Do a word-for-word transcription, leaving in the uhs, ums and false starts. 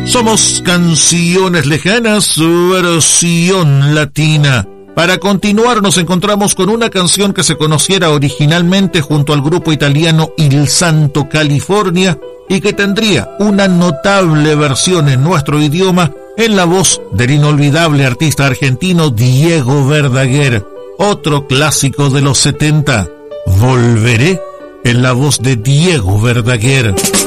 Somos Canciones Lejanas, versión latina. Para continuar nos encontramos con una canción que se conociera originalmente junto al grupo italiano Il Santo California y que tendría una notable versión en nuestro idioma en la voz del inolvidable artista argentino Diego Verdaguer. Otro clásico de los setenta, Volveré, en la voz de Diego Verdaguer.